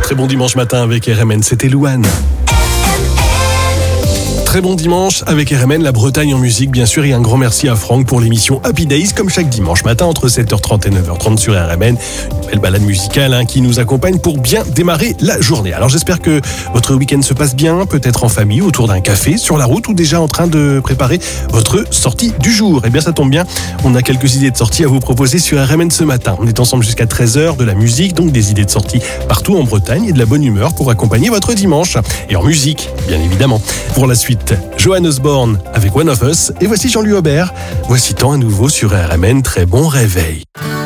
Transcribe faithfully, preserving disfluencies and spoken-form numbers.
Très bon dimanche matin avec R M N, c'était Louane. Très bon dimanche avec R M N, la Bretagne en musique bien sûr, et un grand merci à Franck pour l'émission Happy Days comme chaque dimanche matin entre sept heures trente et neuf heures trente sur R M N. Une belle balade musicale hein, qui nous accompagne pour bien démarrer la journée. Alors j'espère que votre week-end se passe bien, peut-être en famille, autour d'un café, sur la route ou déjà en train de préparer votre sortie du jour. Eh bien ça tombe bien, on a quelques idées de sortie à vous proposer sur R M N ce matin. On est ensemble jusqu'à treize heures, de la musique, donc des idées de sortie partout en Bretagne et de la bonne humeur pour accompagner votre dimanche. Et en musique, bien évidemment. Pour la suite, Johan Osborne avec One of Us et voici Jean-Louis Aubert. Voici Temps à nouveau sur R M N, très bon réveil.